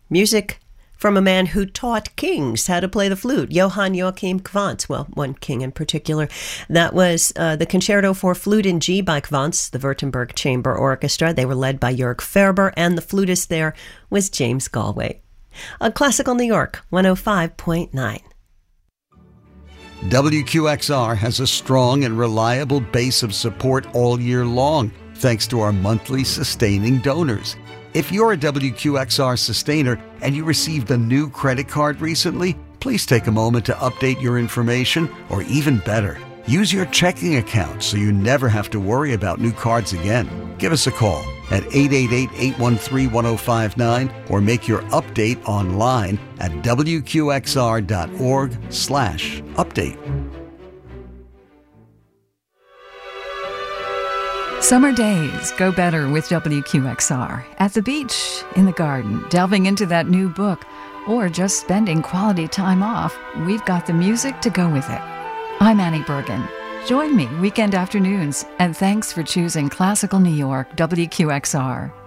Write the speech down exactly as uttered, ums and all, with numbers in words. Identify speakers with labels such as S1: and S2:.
S1: Music from a man who taught kings how to play the flute, Johann Joachim Quantz. Well, one king in particular. That was uh, the Concerto for Flute in G by Quantz, the Württemberg Chamber Orchestra. They were led by Jörg Ferber, and the flutist there was James Galway. A Classical New York, one oh five point nine.
S2: W Q X R has a strong and reliable base of support all year long, thanks to our monthly sustaining donors. If you're a W Q X R sustainer and you received a new credit card recently, please take a moment to update your information, or even better, use your checking account so you never have to worry about new cards again. Give us a call at eight eight eight, eight one three, one oh five nine or make your update online at W Q X R dot org slash update.
S3: Summer days go better with W Q X R. At the beach, in the garden, delving into that new book, or just spending quality time off, we've got the music to go with it. I'm Annie Bergen. Join me weekend afternoons, and thanks for choosing Classical New York W Q X R.